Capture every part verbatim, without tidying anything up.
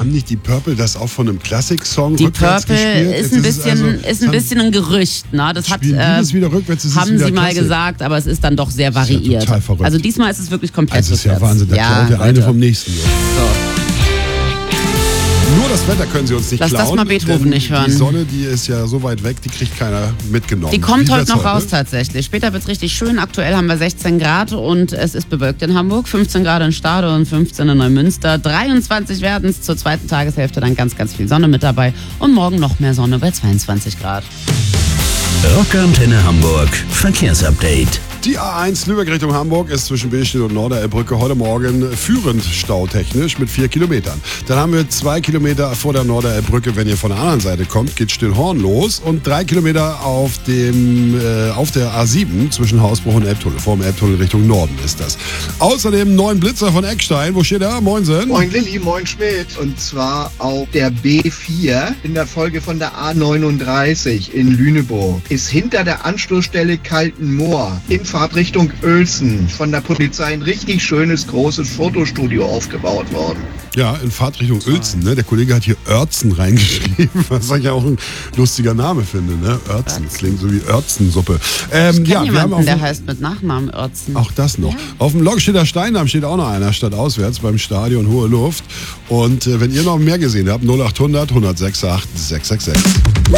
haben nicht die Purple das auch von einem Klassik-Song Die rückwärts Purple gespielt? ist Jetzt ein es bisschen, also, ist ein bisschen ein Gerücht. Ne? Das hat, spielen die äh, das wieder rückwärts? Das ist haben wieder sie mal Klassik. gesagt, aber es ist dann doch sehr Das ist ja variiert. total verrückt. Also diesmal ist es wirklich komplett Also das ist ja rückwärts. Wahnsinn, da ja, klaut der eine Leute. vom nächsten. So. So. Nur das Wetter können sie uns nicht Lass das klauen. mal Beethoven denn nicht hören. Die Sonne, die ist ja so weit weg, die kriegt keiner mitgenommen. Die kommt Wie heute wird's noch raus tatsächlich. Später wird es richtig schön. Aktuell haben wir sechzehn Grad und es ist bewölkt in Hamburg. fünfzehn Grad in Stade und fünfzehn in Neumünster. dreiundzwanzig werden es zur zweiten Tageshälfte, dann ganz, ganz viel Sonne mit dabei. Und morgen noch mehr Sonne bei zweiundzwanzig Grad. Rockantenne Hamburg Verkehrsupdate. Die A eins Lübeck Richtung Hamburg ist zwischen Billstedt und Norderelbbrücke heute Morgen führend stautechnisch mit vier Kilometern. Dann haben wir zwei Kilometer vor der Norderelbbrücke, wenn ihr von der anderen Seite kommt, geht Stillhorn los. Und drei Kilometer auf, dem, äh, auf der A sieben zwischen Hausbruch und Elbtunnel. Vor dem Elbtunnel Richtung Norden ist das. Außerdem neun Blitzer von Eckstein. Wo steht er? Moinsen. Moin Lilly, moin Schmidt. Und zwar auf der B vier in der Folge von der A neununddreißig in Lüneburg. Ist hinter der Anschlussstelle Kaltenmoor in Fahrtrichtung Uelzen von der Polizei ein richtig schönes, großes Fotostudio aufgebaut worden. Ja, in Fahrtrichtung Uelzen. Ne? Der Kollege hat hier Oertzen reingeschrieben, was ich ja auch ein lustiger Name finde. Ne? Oertzen, das klingt so wie Oertzensuppe. Ähm, Ich ja, kenne wir haben jemanden, auf der dem, heißt mit Nachnamen Oertzen. auch das noch. Ja. Auf dem Lockstädter Steindamm steht auch noch einer, stadtauswärts beim Stadion Hohe Luft. Und äh, wenn ihr noch mehr gesehen habt, null acht hundert, hundertsechsundachtzig, sechshundertsechsundsechzig.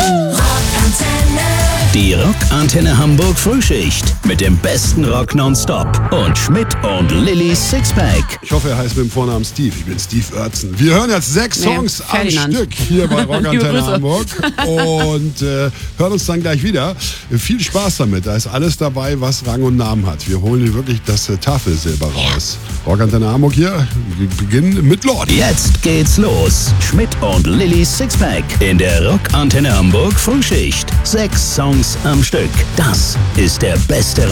Die Rockantenne Hamburg Frühschicht mit dem besten Rock nonstop und Schmidt und Lillys Sixpack. Ich hoffe, er heißt mit dem Vornamen Steve. Ich bin Steve Oertzen. Wir hören jetzt sechs Nee, Songs am Ferdinand. Stück hier bei Liebe Rockantenne Grüße. Hamburg und äh, hören uns dann gleich wieder. Viel Spaß damit. Da ist alles dabei, was Rang und Namen hat. Wir holen hier wirklich das äh, Tafelsilber raus. Rockantenne Hamburg hier. Wir beginnen mit Lord. Jetzt geht's los. Schmidt und Lillys Sixpack in der Rockantenne Hamburg Frühschicht. Sechs Songs am Stück. Das ist der beste